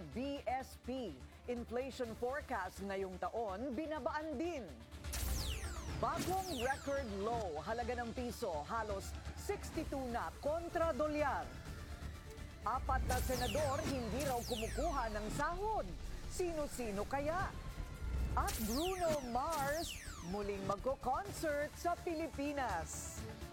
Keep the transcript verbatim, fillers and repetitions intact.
B S P. Inflation forecast ngayong taon, binabaan din. Bagong record low, halaga ng piso, halos sixty-two na kontra dolyar. Apat na senador hindi raw kumukuha ng sahod. Sino-sino kaya? At Bruno Mars muling magko-concert sa Pilipinas.